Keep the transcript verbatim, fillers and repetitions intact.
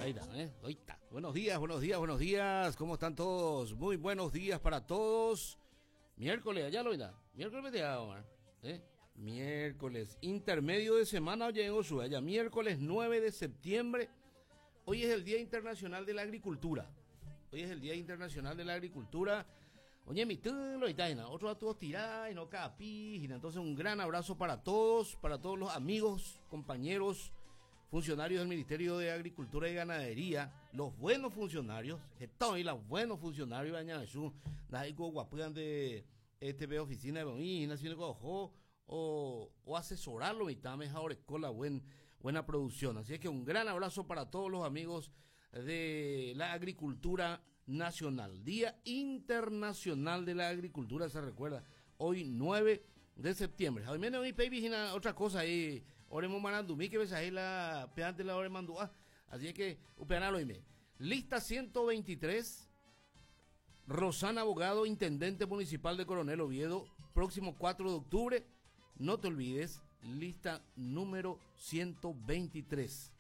Ahí está, ¿eh? Ahí está. Buenos días, buenos días, buenos días. ¿Cómo están todos? Muy buenos días para todos. Miércoles, allá lo irá. Miércoles de ahora, ¿eh? Miércoles, intermedio de semana, oye, en Ushuaia. Miércoles nueve de septiembre. Hoy es el Día Internacional de la Agricultura. Hoy es el Día Internacional de la Agricultura. Oye, mi tulo y taina, otro a todos tirar y no capi. Entonces, un gran abrazo para todos, para todos los amigos, compañeros, funcionarios del Ministerio de Agricultura y Ganadería, los buenos funcionarios, estoy los buenos funcionarios, baña su, naigo guapuan de este de oficina de Boní, naciendo cojo o o asesorarlo, mitad mejor con la buen buena producción. Así es que un gran abrazo para todos los amigos de la agricultura nacional. Día Internacional de la Agricultura, se recuerda, hoy nueve de septiembre. Hoy viene mi baby, otra cosa ahí, oremos manandumí que ves ahí la peante la hora mandúa. Así es que upeanalo y lista ciento veintitrés, Rosana Abogado, intendente municipal de Coronel Oviedo, próximo cuatro de octubre. No te olvides, lista número ciento veintitrés.